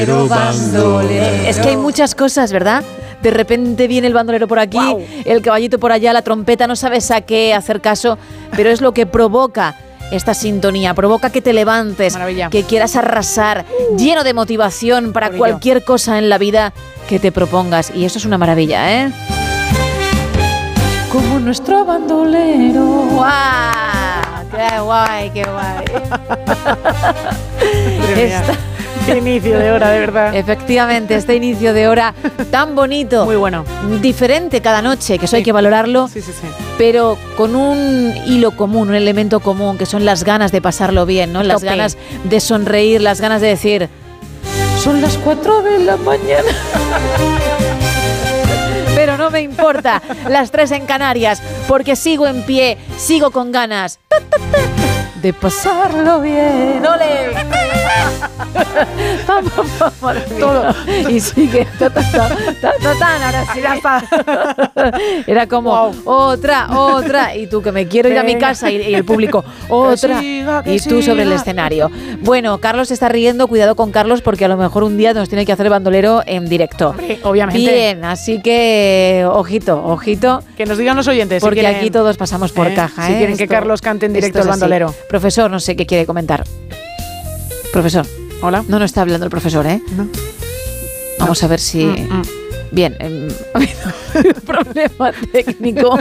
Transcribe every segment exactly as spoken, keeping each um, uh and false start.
bandolero. Es que hay muchas cosas, ¿verdad? De repente viene el bandolero por aquí, wow. El caballito por allá, la trompeta, no sabes a qué hacer caso, pero es lo que provoca esta sintonía, provoca que te levantes, maravilla, que quieras arrasar, uh, lleno de motivación para cualquier cosa en la vida que te propongas. Y eso es una maravilla, ¿eh? Como nuestro bandolero. ¡Guau! ¡Qué guay, qué guay! Esta... Qué inicio de hora, de verdad. Efectivamente, este inicio de hora tan bonito. Muy bueno. Diferente cada noche, que eso sí, hay que valorarlo. Sí, sí, sí. Pero con un hilo común, un elemento común, que son las ganas de pasarlo bien, ¿no? Las ganas de sonreír, las ganas de decir, son las cuatro de la mañana. Pero no me importa, las tres en Canarias, porque sigo en pie, sigo con ganas de pasarlo bien. ¡Ole! Vamos, vamos, todo. Y sigue. Ta, ta, ta, ta, ta, ta, ahora sí, ya está. Era como, wow, otra, otra. Y tú, que me quiero ir Venga. a mi casa. Y, y el público, otra. Que siga, que y tú siga. Sobre el escenario. Bueno, Carlos se está riendo. Cuidado con Carlos, porque a lo mejor un día nos tiene que hacer el bandolero en directo. Hombre, obviamente. Bien, así que, ojito, ojito. Que nos digan los oyentes. Porque si quieren, aquí todos pasamos por eh, caja. Si eh, quieren esto, que Carlos cante en directo el bandolero. Así. Profesor, no sé qué quiere comentar. Profesor. Hola. No, no está hablando el profesor, ¿eh? No. Vamos no. a ver si... Mm, mm. Bien, eh, ha habido un problema técnico.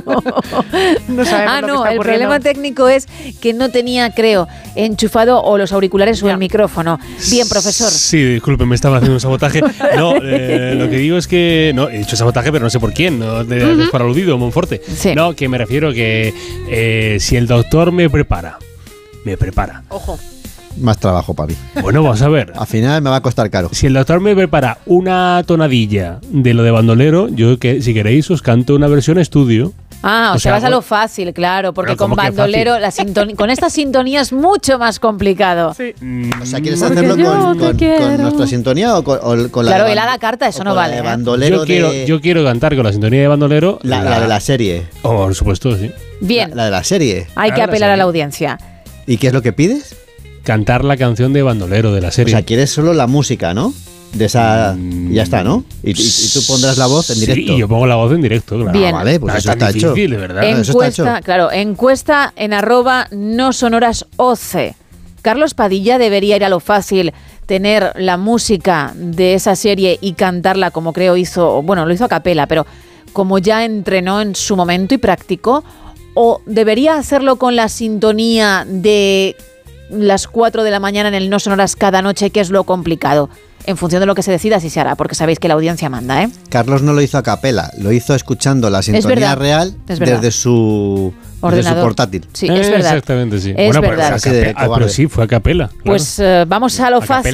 No sabemos ah, lo no, que está el ocurriendo. problema técnico es que no tenía, creo, enchufado o los auriculares ya. o el micrófono. Bien, profesor. Sí, disculpe, me estaba haciendo un sabotaje. No, eh, lo que digo es que... No, he hecho sabotaje, pero no sé por quién. No, de, uh-huh. Es para aludido, Monforte. Sí. No, que me refiero que eh, si el doctor me prepara, me prepara. Ojo. Más trabajo para mí. Bueno, vamos a ver. Al final me va a costar caro. Si el doctor me prepara una tonadilla de lo de bandolero, yo, que si queréis, os canto una versión estudio. Ah, o, o sea, vas a lo fácil, claro, porque con bandolero, la sintonía, con esta sintonía es mucho más complicado. Sí. O sea, ¿quieres porque hacerlo con, con, con nuestra sintonía o con, o con la Claro, de él a la carta, eso no vale. De bandolero yo, quiero, de... yo quiero cantar con la sintonía de bandolero. La, la, la de la serie. Oh, por supuesto, sí. Bien. La, la de la serie. Hay que apelar a la audiencia. ¿Y qué es lo que pides? Cantar la canción de bandolero de la serie. O sea, quieres solo la música, ¿no? De esa... Mm, ya está, ¿no? Y, y, y tú pondrás la voz en directo. Sí, yo pongo la voz en directo, claro. Bien. Ah, vale, pues no, eso está hecho. difícil, de verdad. Encuesta, eso está hecho. Claro, encuesta en arroba no sonoras oce. Carlos Padilla debería ir a lo fácil, tener la música de esa serie y cantarla como creo hizo, bueno, lo hizo a capela, pero como ya entrenó en su momento y practicó, o debería hacerlo con la sintonía de las cuatro de la mañana en el No Sonoras cada noche, que es lo complicado. En función de lo que se decida, así se hará, porque sabéis que la audiencia manda, ¿eh? Carlos no lo hizo a capela, lo hizo escuchando la sintonía real desde su, desde su portátil. Sí, es verdad. Exactamente, sí. Es bueno, verdad. Pero, a capela, ah, pero sí, fue a capela. Claro. Pues uh, vamos a lo a fácil.